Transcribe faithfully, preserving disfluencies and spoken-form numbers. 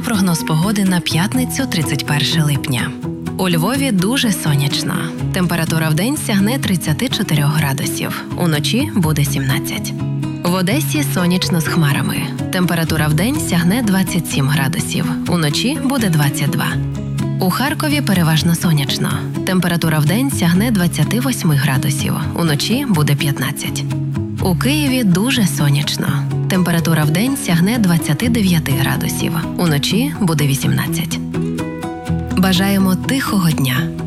прогноз погоди на п'ятницю тридцять перше липня. У Львові дуже сонячно. Температура вдень сягне тридцять чотири градусів, уночі буде сімнадцять. В Одесі сонячно з хмарами. Температура вдень сягне двадцять сім градусів, уночі буде двадцять два. У Харкові переважно сонячно. Температура вдень сягне двадцять вісім градусів, уночі буде п'ятнадцять. У Києві дуже сонячно. Температура вдень сягне двадцять дев'ять градусів, уночі буде вісімнадцять. Бажаємо тихого дня.